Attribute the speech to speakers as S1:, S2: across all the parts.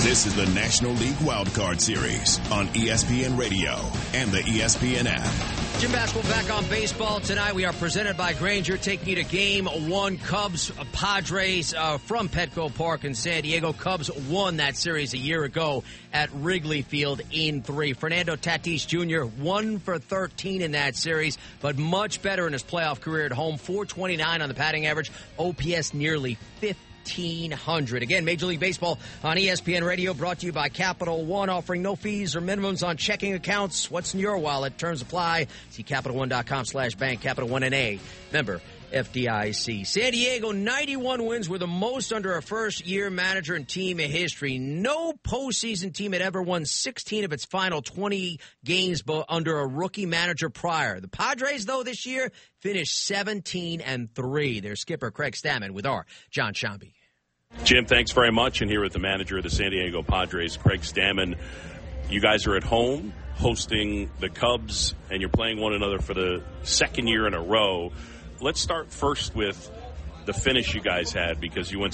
S1: This is the National League Wildcard Series on ESPN Radio and the ESPN app.
S2: Jim Basketball back on baseball tonight. We are presented by Grainger, taking you to Game 1, Cubs Padres from Petco Park in San Diego. Cubs won that series a year ago at Wrigley Field in 3. Fernando Tatis Jr. 1 for 13 in that series, but much better in his playoff career at home. .429 on the batting average, OPS nearly 1,500. Again, Major League Baseball on ESPN Radio, brought to you by Capital One, offering no fees or minimums on checking accounts. What's in your wallet? Terms apply. See CapitalOne.com/bank. Capital One NA. Member FDIC. San Diego, 91 wins were the most under a first-year manager in team history. No postseason team had ever won 16 of its final 20 games under a rookie manager prior. The Padres, though, this year finished 17-3. Their skipper, Craig Stammen, with our John Shambi.
S3: Jim, thanks very much. And here with the manager of the San Diego Padres, Craig Stammen. You guys are at home hosting the Cubs, and you're playing one another for the second year in a row. Let's start first with the finish you guys had, because you went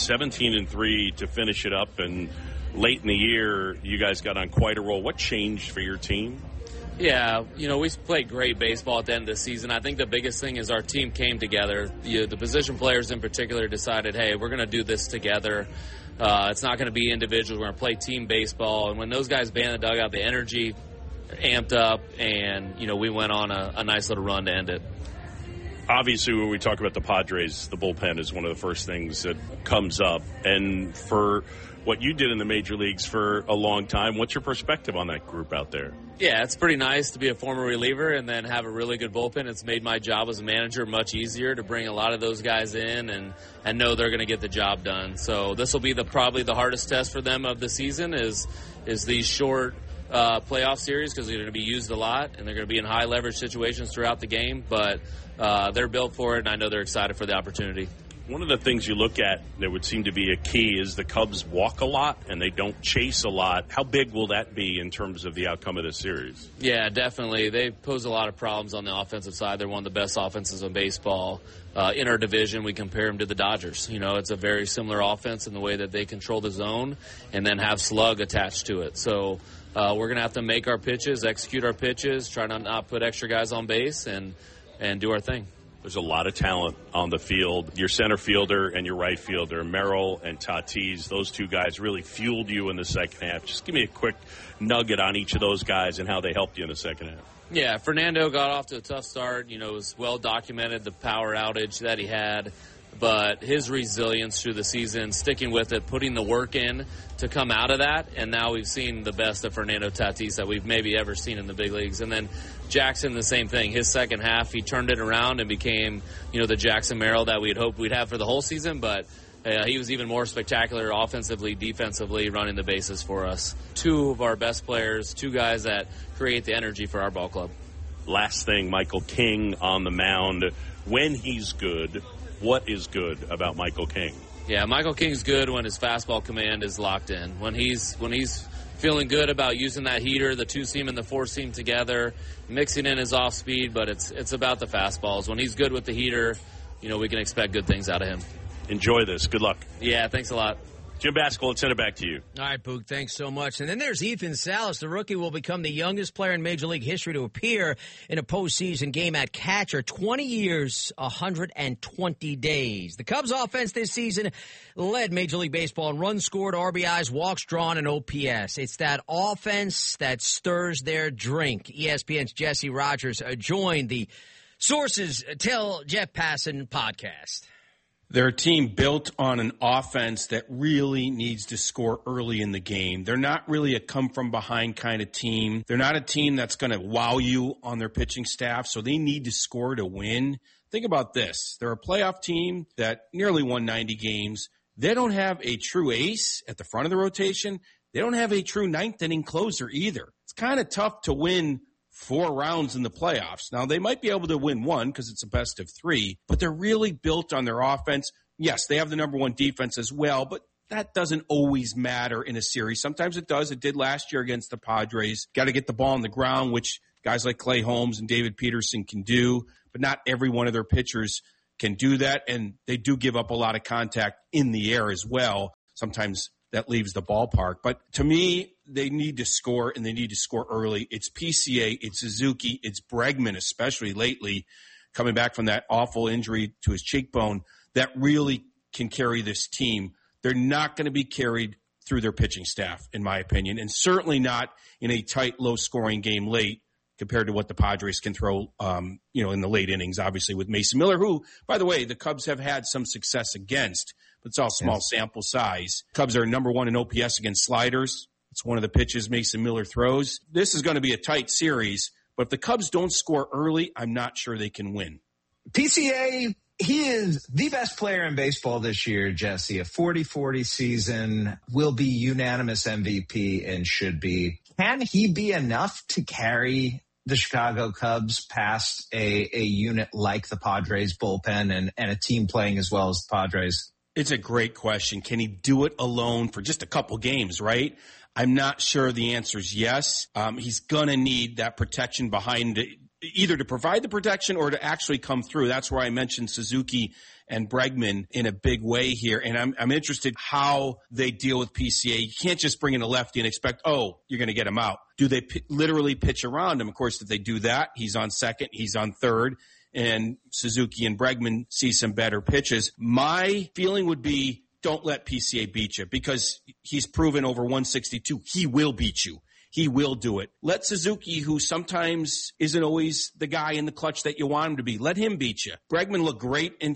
S3: 17-3 to finish it up, and late in the year, you guys got on quite a roll. What changed for your team?
S4: Yeah, we played great baseball at the end of the season. I think the biggest thing is our team came together. The position players in particular decided, hey, we're going to do this together. It's not going to be individuals. We're going to play team baseball. And when those guys band the dugout, the energy amped up, and, we went on a nice little run to end it.
S3: Obviously, when we talk about the Padres, the bullpen is one of the first things that comes up. And for what you did in the major leagues for a long time, what's your perspective on that group out there?
S4: Yeah, it's pretty nice to be a former reliever and then have a really good bullpen. It's made my job as a manager much easier to bring a lot of those guys in and know they're going to get the job done. So this will be probably the hardest test for them of the season is these short playoff series, because they're going to be used a lot and they're going to be in high leverage situations throughout the game. But they're built for it, and I know they're excited for the opportunity.
S3: One of the things you look at that would seem to be a key is the Cubs walk a lot and they don't chase a lot. How big will that be in terms of the outcome of this series?
S4: Yeah, definitely. They pose a lot of problems on the offensive side. They're one of the best offenses in baseball. In our division, we compare them to the Dodgers. It's a very similar offense in the way that they control the zone and then have slug attached to it. So we're going to have to make our pitches, execute our pitches, try to not put extra guys on base, and do our thing.
S3: There's a lot of talent on the field. Your center fielder and your right fielder, Merrill and Tatis, those two guys really fueled you in the second half. Just give me a quick nugget on each of those guys and how they helped you in the second half.
S4: Yeah, Fernando got off to a tough start. It was well documented, the power outage that he had. But his resilience through the season, sticking with it, putting the work in to come out of that, and now we've seen the best of Fernando Tatis that we've maybe ever seen in the big leagues. And then Jackson, the same thing. His second half, he turned it around and became, the Jackson Merrill that we'd hoped we'd have for the whole season, but he was even more spectacular offensively, defensively, running the bases for us. Two of our best players, two guys that create the energy for our ball club.
S3: Last thing, Michael King on the mound. When he's good, what is good about Michael King?
S4: Yeah, Michael King's good when his fastball command is locked in. When he's feeling good about using that heater, the two-seam and the four-seam together, mixing in his off-speed, but it's about the fastballs. When he's good with the heater, we can expect good things out of him.
S3: Enjoy this. Good luck.
S4: Yeah, thanks a lot.
S3: Jim Basketball, let's send it back to you.
S2: All right, Boog, thanks so much. And then there's Ethan Salas. The rookie will become the youngest player in Major League history to appear in a postseason game at catcher. 20 years, 120 days. The Cubs offense this season led Major League Baseball in runs scored, RBIs, walks drawn, and OPS. It's that offense that stirs their drink. ESPN's Jesse Rogers joined the Sources Tell Jeff Passan podcast.
S5: They're a team built on an offense that really needs to score early in the game. They're not really a come-from-behind kind of team. They're not a team that's going to wow you on their pitching staff, so they need to score to win. Think about this. They're a playoff team that nearly won 90 games. They don't have a true ace at the front of the rotation. They don't have a true ninth-inning closer either. It's kind of tough to win 4 rounds in the playoffs. Now, they might be able to win one because it's a best of 3, but they're really built on their offense. Yes, they have the number 1 defense as well, but that doesn't always matter in a series. Sometimes it does. It did last year against the Padres. Got to get the ball on the ground, which guys like Clay Holmes and David Peterson can do, but not every one of their pitchers can do that, and they do give up a lot of contact in the air as well, sometimes that leaves the ballpark. But to me, they need to score, and they need to score early. It's PCA, it's Suzuki, it's Bregman, especially lately, coming back from that awful injury to his cheekbone, that really can carry this team. They're not going to be carried through their pitching staff, in my opinion, and certainly not in a tight, low-scoring game late compared to what the Padres can throw, in the late innings, obviously, with Mason Miller, who, by the way, the Cubs have had some success against, but it's all small sample size. Cubs are number 1 in OPS against sliders. It's one of the pitches Mason Miller throws. This is going to be a tight series, but if the Cubs don't score early, I'm not sure they can win.
S6: PCA, he is the best player in baseball this year, Jesse. A 40-40 season, will be unanimous MVP and should be. Can he be enough to carry the Chicago Cubs past a unit like the Padres bullpen and a team playing as well as the Padres?
S5: It's a great question. Can he do it alone for just a couple games, right? I'm not sure the answer is yes. He's going to need that protection behind it, either to provide the protection or to actually come through. That's where I mentioned Suzuki and Bregman in a big way here. And I'm interested how they deal with PCA. You can't just bring in a lefty and expect, you're going to get him out. Do they literally pitch around him? Of course, if they do that, he's on second, he's on third, and Suzuki and Bregman see some better pitches. My feeling would be, don't let PCA beat you, because he's proven over 162. He will beat you. He will do it. Let Suzuki, who sometimes isn't always the guy in the clutch that you want him to be, let him beat you. Bregman looked great in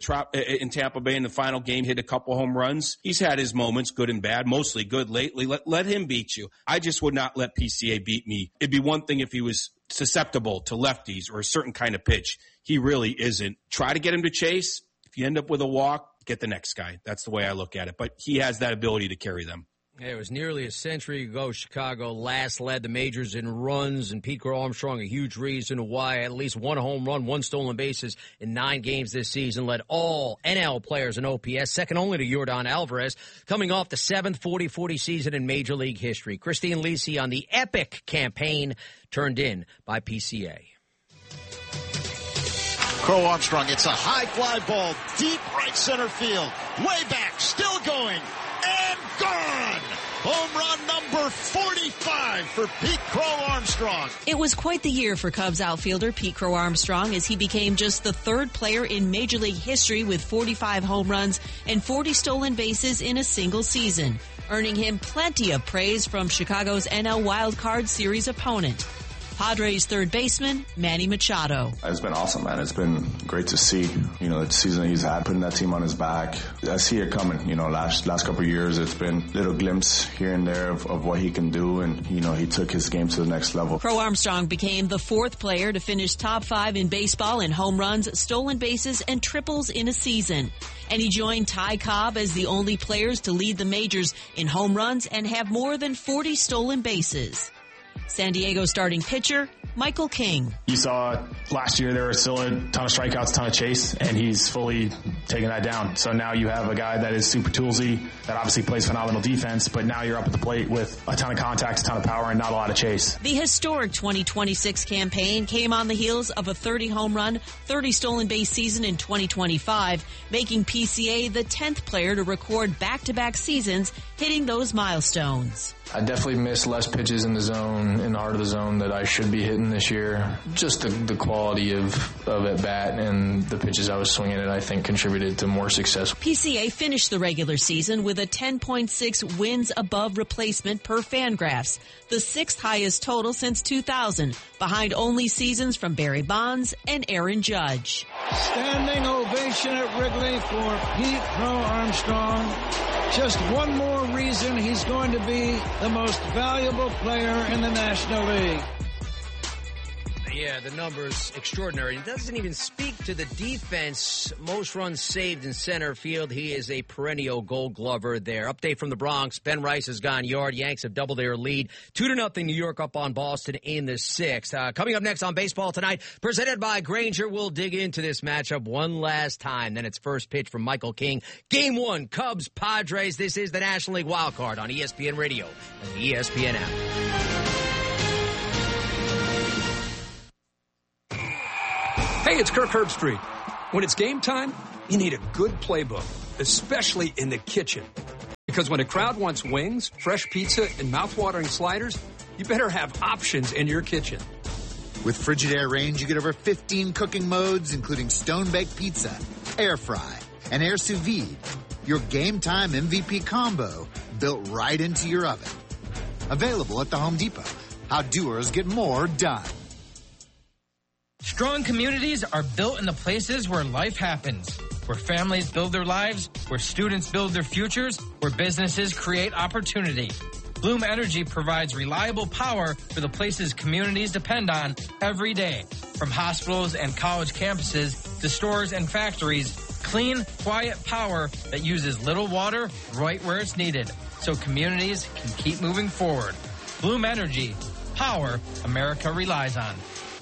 S5: Tampa Bay in the final game, hit a couple home runs. He's had his moments, good and bad, mostly good lately. Let him beat you. I just would not let PCA beat me. It'd be one thing if he was susceptible to lefties or a certain kind of pitch. He really isn't. Try to get him to chase. If you end up with a walk, get the next guy. That's the way I look at it. But he has that ability to carry them.
S2: It was nearly a century ago Chicago last led the majors in runs, and Pete Crow Armstrong, a huge reason why at least 1 home run, 1 stolen bases in 9 games this season, led all NL players in OPS, second only to Yordan Alvarez, coming off the 7th 40-40 season in Major League history. Christine Lisi on the epic campaign turned in by PCA.
S7: Crow Armstrong, it's a high fly ball, deep right center field, way back, still going, and gone! Home run number 45 for Pete Crow Armstrong.
S8: It was quite the year for Cubs outfielder Pete Crow Armstrong, as he became just the 3rd player in Major League history with 45 home runs and 40 stolen bases in a single season, earning him plenty of praise from Chicago's NL Wild Card Series opponent, Padres third baseman Manny Machado.
S9: It's been awesome, man. It's been great to see, the season he's had, putting that team on his back. I see it coming, last couple of years, it's been little glimpse here and there of what he can do, and, he took his game to the next level.
S8: Crow Armstrong became the 4th player to finish top 5 in baseball in home runs, stolen bases, and triples in a season. And he joined Ty Cobb as the only players to lead the majors in home runs and have more than 40 stolen bases. San Diego starting pitcher Michael King.
S10: You saw last year there were still a ton of strikeouts, a ton of chase, and he's fully taken that down. So now you have a guy that is super toolsy, that obviously plays phenomenal defense, but now you're up at the plate with a ton of contact, a ton of power, and not a lot of chase.
S8: The historic 2026 campaign came on the heels of a 30 home run, 30 stolen base season in 2025, making PCA the 10th player to record back-to-back seasons hitting those milestones.
S11: I definitely missed less pitches in the zone, in the heart of the zone, that I should be hitting this year. Just the quality of at bat and the pitches I was swinging at, I think, contributed to more success.
S8: PCA finished the regular season with a 10.6 wins above replacement per Fangraphs, the 6th highest total since 2000, behind only seasons from Barry Bonds and Aaron Judge.
S12: Standing ovation at Wrigley for Pete Crow Armstrong. Just one more reason he's going to be the most valuable player in the National League.
S2: Yeah, the number's extraordinary. It doesn't even speak to the defense. Most runs saved in center field. He is a perennial Gold Glover there. Update from the Bronx. Ben Rice has gone yard. Yanks have doubled their lead. 2-0 New York up on Boston in the 6th. Coming up next on Baseball Tonight, presented by Grainger, we'll dig into this matchup one last time. Then it's first pitch from Michael King. Game 1, Cubs, Padres. This is the National League Wild Card on ESPN Radio and the ESPN app.
S13: Hey, it's Kirk Herbstreit. When it's game time, you need a good playbook, especially in the kitchen. Because when a crowd wants wings, fresh pizza, and mouth-watering sliders, you better have options in your kitchen.
S14: With Frigidaire range, you get over 15 cooking modes, including stone-baked pizza, air fry, and air sous vide. Your game time MVP combo built right into your oven. Available at the Home Depot. How doers get more done.
S15: Strong communities are built in the places where life happens. Where families build their lives, where students build their futures, where businesses create opportunity. Bloom Energy provides reliable power for the places communities depend on every day. From hospitals and college campuses to stores and factories, clean, quiet power that uses little water right where it's needed so communities can keep moving forward. Bloom Energy, power America relies on.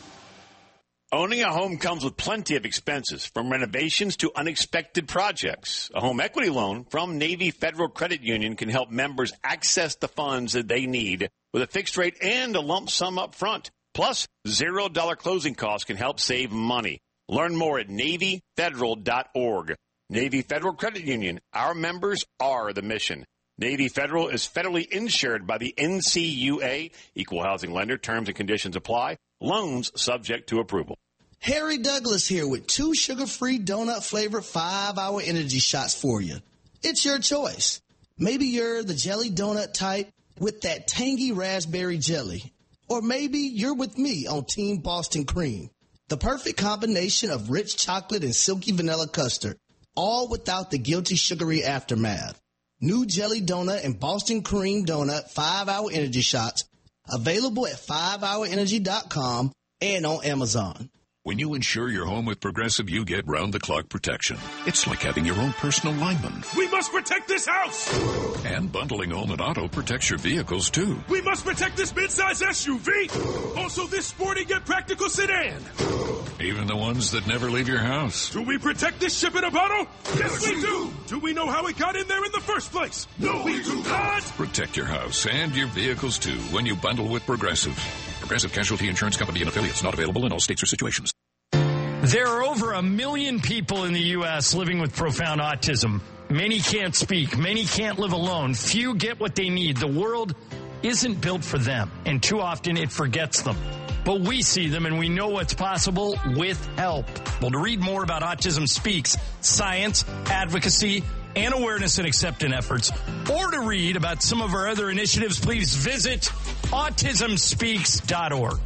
S16: Owning a home comes with plenty of expenses, from renovations to unexpected projects. A home equity loan from Navy Federal Credit Union can help members access the funds that they need with a fixed rate and a lump sum up front. Plus, $0 closing costs can help save money. Learn more at NavyFederal.org. Navy Federal Credit Union. Our members are the mission. Navy Federal is federally insured by the NCUA. Equal housing lender. Terms and conditions apply. Loans subject to approval.
S17: Harry Douglas here with 2 sugar-free donut-flavored 5-hour energy shots for you. It's your choice. Maybe you're the jelly donut type with that tangy raspberry jelly. Or maybe you're with me on Team Boston Cream. The perfect combination of rich chocolate and silky vanilla custard, all without the guilty sugary aftermath. New jelly donut and Boston Cream donut 5-hour energy shots available at 5hourenergy.com and on Amazon.
S18: When you insure your home with Progressive, you get round-the-clock protection. It's like having your own personal lineman.
S19: We must protect this house!
S18: And bundling home and auto protects your vehicles, too.
S19: We must protect this midsize SUV! Also this sporty yet practical sedan!
S18: Even the ones that never leave your house.
S19: Do we protect this ship in a bottle? Yes, we do! Do we know how it got in there in the first place? No, we do not!
S18: Protect your house and your vehicles, too, when you bundle with Progressive. Progressive Casualty Insurance Company and affiliates, not available in all states or situations.
S20: There are over 1 million people in the U.S. living with profound autism. Many can't speak. Many can't live alone. Few get what they need. The world isn't built for them, and too often it forgets them. But we see them, and we know what's possible with help. Well, to read more about Autism Speaks, science, advocacy, and awareness and acceptance efforts, or to read about some of our other initiatives, please visit autismspeaks.org.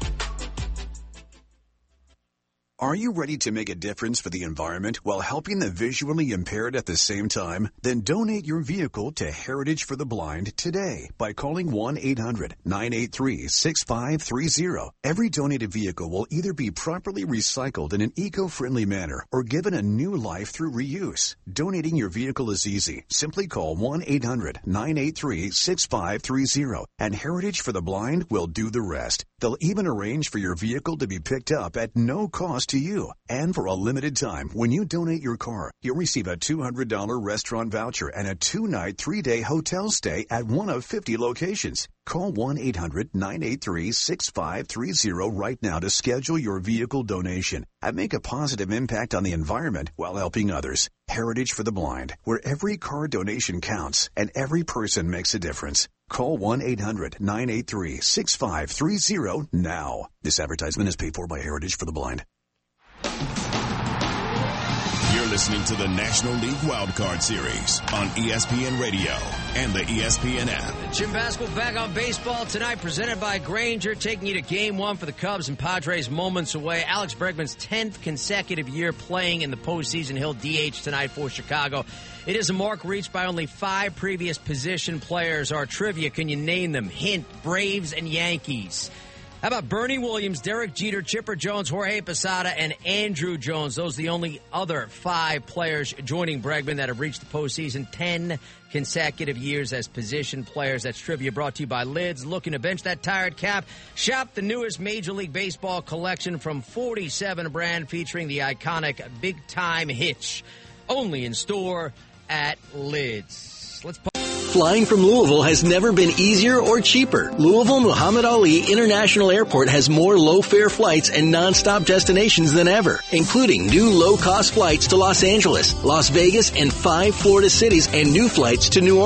S21: Are you ready to make a difference for the environment while helping the visually impaired at the same time? Then donate your vehicle to Heritage for the Blind today by calling 1-800-983-6530. Every donated vehicle will either be properly recycled in an eco-friendly manner or given a new life through reuse. Donating your vehicle is easy. Simply call 1-800-983-6530 and Heritage for the Blind will do the rest. They'll even arrange for your vehicle to be picked up at no cost to you. And for a limited time, when you donate your car, you'll receive a $200 restaurant voucher and a 2-night, 3-day hotel stay at one of 50 locations. Call 1-800-983-6530 right now to schedule your vehicle donation and make a positive impact on the environment while helping others. Heritage for the Blind, where every car donation counts and every person makes a difference. Call 1-800-983-6530 now. This advertisement is paid for by Heritage for the Blind.
S1: You're listening to the National League Wildcard Series on ESPN Radio and the ESPN app.
S2: Jim Basketball back on baseball tonight, presented by Grainger, taking you to Game 1 for the Cubs and Padres moments away. Alex Bregman's 10th consecutive year playing in the postseason. He'll DH tonight for Chicago. It is a mark reached by only 5 previous position players. Our trivia, can you name them? Hint, Braves and Yankees. How about Bernie Williams, Derek Jeter, Chipper Jones, Jorge Posada, and Andrew Jones? Those are the only other 5 players joining Bregman that have reached the postseason 10 consecutive years as position players. That's trivia brought to you by Lids. Looking to bench that tired cap? Shop the newest Major League Baseball collection from 47 brand featuring the iconic Big Time Hitch. Only in store at Lids. Let's
S22: Flying from Louisville has never been easier or cheaper. Louisville Muhammad Ali International Airport has more low-fare flights and non-stop destinations than ever, including new low-cost flights to Los Angeles, Las Vegas, and 5 Florida cities, and new flights to New Orleans.